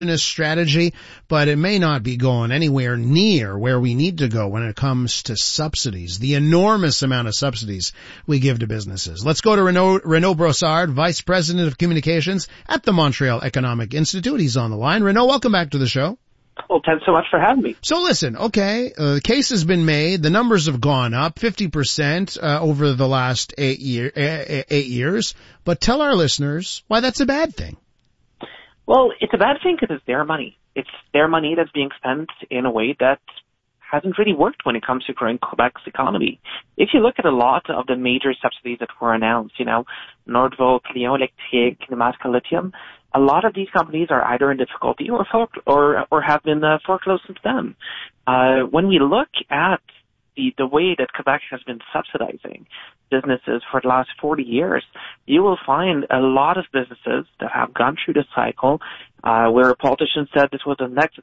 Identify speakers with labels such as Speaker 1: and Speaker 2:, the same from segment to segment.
Speaker 1: strategy, but it may not be going anywhere near where we need to go when it comes to subsidies, the enormous amount of subsidies we give to businesses. Let's go to Renaud Brossard, Vice President of Communications at the Montreal Economic Institute. He's on the line. Renaud, welcome back to the show.
Speaker 2: Well, thanks so much for having me.
Speaker 1: So listen, okay, the case has been made. The numbers have gone up 50% over the last 8 years. But tell our listeners why that's a bad thing.
Speaker 2: Well, it's a bad thing because it's their money. It's their money that's being spent in a way that hasn't really worked when it comes to growing Quebec's economy. If you look at a lot of the major subsidies that were announced, Nordvolt, Lion Electric, Nemaska Lithium, a lot of these companies are either in difficulty or have been foreclosed since then. When we look at the way that Quebec has been subsidizing businesses for the last 40 years, you will find a lot of businesses that have gone through the cycle where politicians said this was the next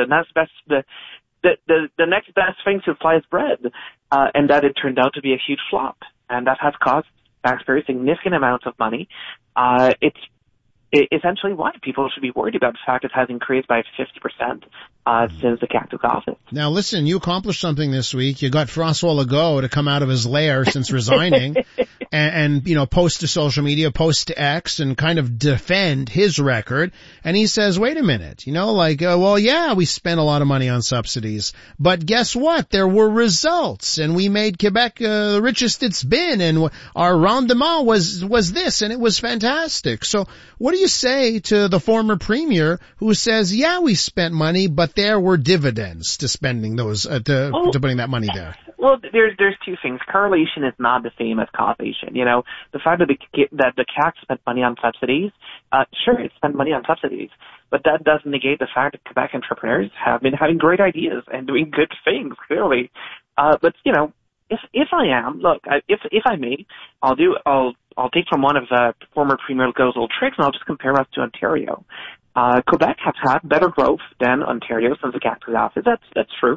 Speaker 2: best thing to sliced bread, and that it turned out to be a huge flop, and that has cost taxpayers significant amounts of money. It's essentially why people should be worried about the fact it has increased by 50% since the CAQ took office.
Speaker 1: Now listen, you accomplished something this week. You got François Legault to come out of his lair since resigning and post to social media, post to X and kind of defend his record. And he says, wait a minute, we spent a lot of money on subsidies, but guess what? There were results and we made Quebec the richest it's been, and our rendement was this, and it was fantastic. So what do you say to the former premier who says, yeah, we spent money, but there were dividends to spending those, to putting that money there?
Speaker 2: Well, there's two things. Correlation is not the same as causation. The fact that the CAQ spent money on subsidies, sure, it spent money on subsidies, but that doesn't negate the fact that Quebec entrepreneurs have been having great ideas and doing good things, clearly. But if I may, I'll take from one of former Premier Legault's old tricks, and I'll just compare us to Ontario. Quebec has had better growth than Ontario since the CAQ took office. That's true.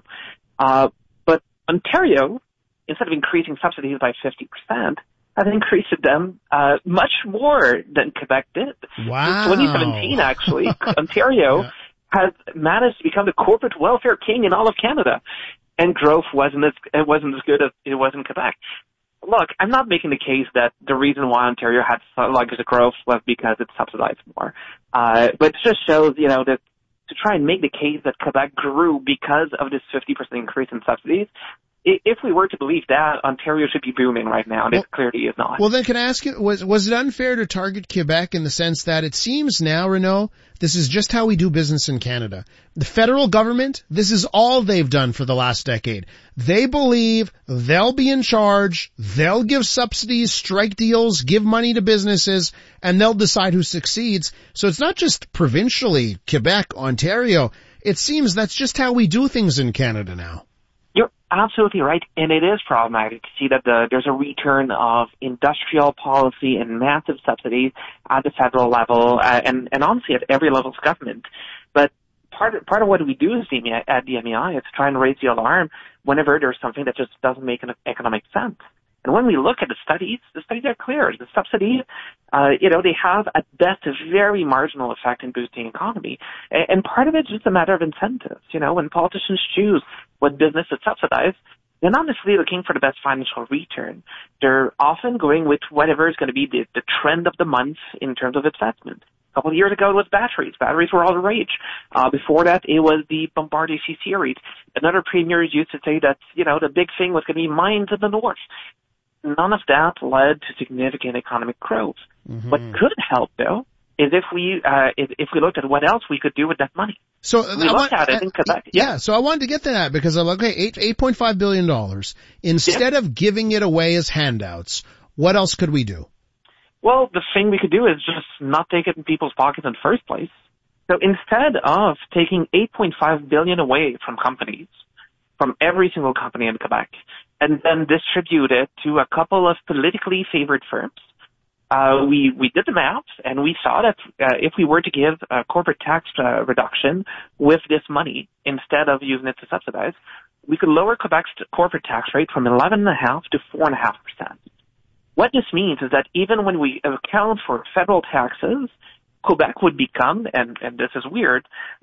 Speaker 2: But Ontario, instead of increasing subsidies by 50%, has increased them much more than Quebec did.
Speaker 1: Wow.
Speaker 2: Since 2017, actually, Ontario has managed to become the corporate welfare king in all of Canada, and growth wasn't as good as it was in Quebec. Look, I'm not making the case that the reason why Ontario had sluggish growth was because it subsidized more. But it just shows, that to try and make the case that Quebec grew because of this 50% increase in subsidies, if we were to believe that, Ontario should be booming right now, and it clearly is not.
Speaker 1: Well, then can I ask you, was it unfair to target Quebec in the sense that it seems now, Renaud, this is just how we do business in Canada. The federal government, this is all they've done for the last decade. They believe they'll be in charge, they'll give subsidies, strike deals, give money to businesses, and they'll decide who succeeds. So it's not just provincially, Quebec, Ontario. It seems that's just how we do things in Canada now.
Speaker 2: You're absolutely right, and it is problematic to see that there's a return of industrial policy and massive subsidies at the federal level, and honestly at every level of government. But part of what we do at the MEI is try and raise the alarm whenever there's something that just doesn't make economic sense. And when we look at the studies are clear. The subsidies, they have at best a very marginal effect in boosting economy. And part of it's just a matter of incentives. When politicians choose what business to subsidize, they're not necessarily looking for the best financial return. They're often going with whatever is going to be the trend of the month in terms of investment. A couple of years ago, it was batteries. Batteries were all the rage. Before that, it was the Bombardier C-Series. Another premier used to say that, the big thing was going to be mines in the north. None of that led to significant economic growth. Mm-hmm. What could help, though, is if we looked at what else we could do with that money.
Speaker 1: So
Speaker 2: we looked at it in Quebec.
Speaker 1: Yeah, so I wanted to get to that because I'm like, okay, $8.5 billion. Instead of giving it away as handouts, what else could we do?
Speaker 2: Well, the thing we could do is just not take it in people's pockets in the first place. So instead of taking $8.5 billion away from companies, from every single company in Quebec, and then distribute it to a couple of politically favored firms, we did the math, and we saw that if we were to give a corporate tax reduction with this money instead of using it to subsidize, we could lower Quebec's corporate tax rate from 11.5% to 4.5%. What this means is that even when we account for federal taxes Quebec would become, and this is weird,